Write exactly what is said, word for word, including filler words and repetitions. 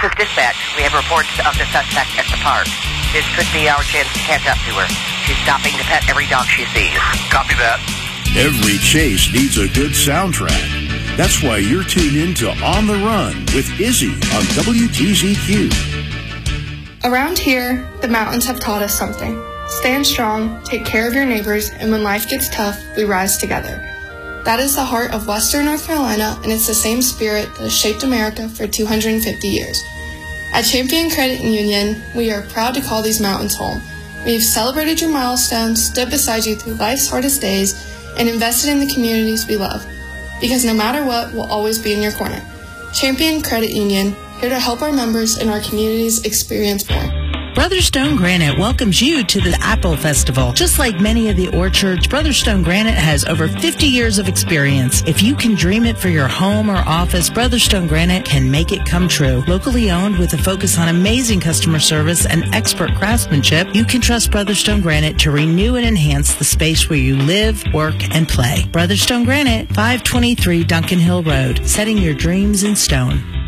This is dispatch. We have reports of the suspect at the park. This could be our chance to catch up to her. She's stopping to pet every dog she sees. Copy that. Every chase needs a good soundtrack. That's why you're tuned in to On the Run with Izzy on W T Z Q. Around here, the mountains have taught us something. Stand strong, take care of your neighbors, and when life gets tough, we rise together. That is the heart of Western North Carolina, and it's the same spirit that has shaped America for two hundred fifty years. At Champion Credit Union, we are proud to call these mountains home. We've celebrated your milestones, stood beside you through life's hardest days, and invested in the communities we love. Because no matter what, we'll always be in your corner. Champion Credit Union, here to help our members and our communities experience more. Brother Stone Granite welcomes you to the Apple Festival. Just like many of the orchards, Brother Stone Granite has over fifty years of experience. If you can dream it for your home or office, Brother Stone Granite can make it come true. Locally owned with a focus on amazing customer service and expert craftsmanship, you can trust Brother Stone Granite to renew and enhance the space where you live, work, and play. Brother Stone Granite, five twenty-three Duncan Hill Road, setting your dreams in stone.